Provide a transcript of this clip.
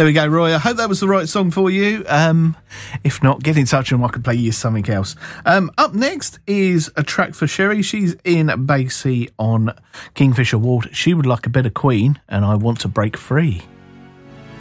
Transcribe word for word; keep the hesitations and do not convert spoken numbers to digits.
There we go, Roy. I hope that was the right song for you. Um, if not, get in touch and I can play you something else. Um, up next is a track for Sherry. She's in Basie on Kingfisher Ward. She would like a bit of Queen, and I Want to Break Free.